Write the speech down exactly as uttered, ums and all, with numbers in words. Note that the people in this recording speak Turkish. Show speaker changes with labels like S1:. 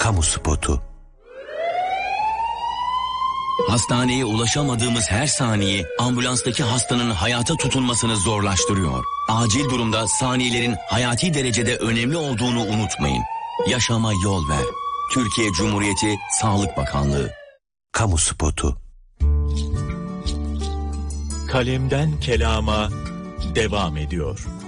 S1: Kamu spotu.
S2: Hastaneye ulaşamadığımız her saniye ambulanstaki hastanın hayata tutunmasını zorlaştırıyor. Acil durumda saniyelerin hayati derecede önemli olduğunu unutmayın. Yaşama yol ver. Türkiye Cumhuriyeti Sağlık Bakanlığı.
S1: Kamu spotu.
S3: Kalemden kelama devam ediyor.